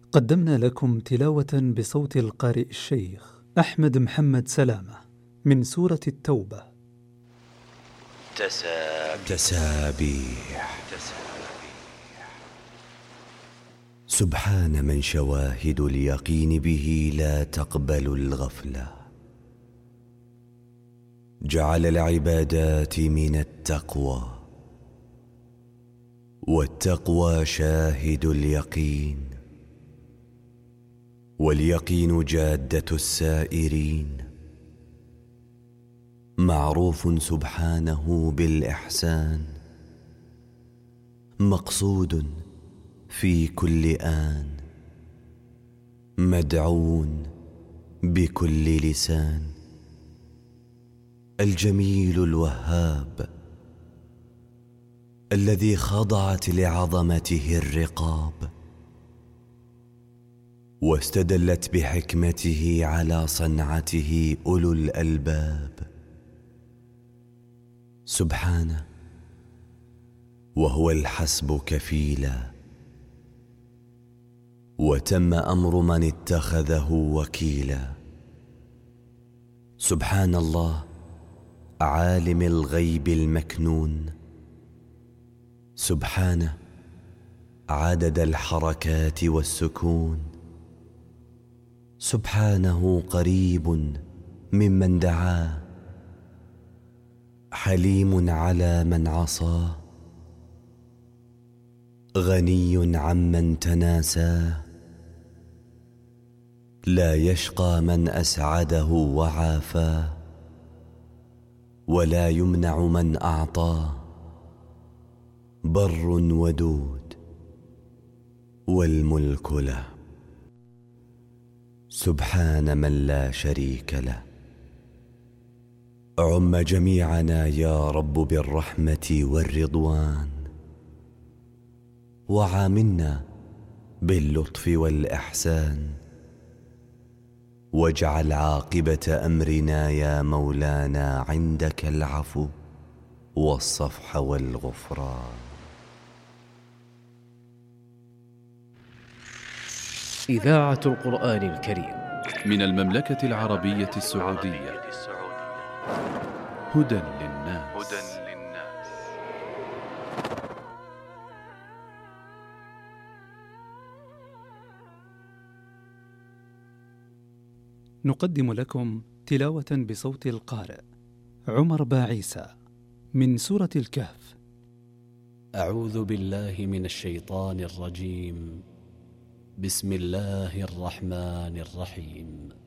قدمنا لكم تلاوة بصوت القارئ الشيخ أحمد محمد سلامة من سورة التوبة. تسابيح. سبحان من شواهد اليقين به لا تقبل الغفلة. جعل العبادات من التقوى، والتقوى شاهد اليقين، واليقين جادة السائرين. معروف سبحانه بالإحسان، مقصود في كل آن، مدعون بكل لسان. الجميل الوهاب الذي خضعت لعظمته الرقاب، واستدلت بحكمته على صنعته أولو الألباب. سبحانه وهو الحسب كفيلا، وتم أمر من اتخذه وكيلا. سبحان الله عالم الغيب المكنون، سبحانه عدد الحركات والسكون، سبحانه قريب ممن دعاه، حليم على من عصاه، غني عمن تناساه، لا يشقى من أسعده وعافاه، ولا يمنع من أعطاه، بر ودود والملك له. سبحان من لا شريك له. عم جميعنا يا رب بالرحمة والرضوان، وعاملنا باللطف والإحسان، واجعل عاقبة أمرنا يا مولانا عندك العفو والصفح والغفران. إذاعة القرآن الكريم من المملكة العربية السعودية. هدى للناس. نقدم لكم تلاوة بصوت القارئ عمر باعيسى من سورة الكهف. أعوذ بالله من الشيطان الرجيم. بسم الله الرحمن الرحيم.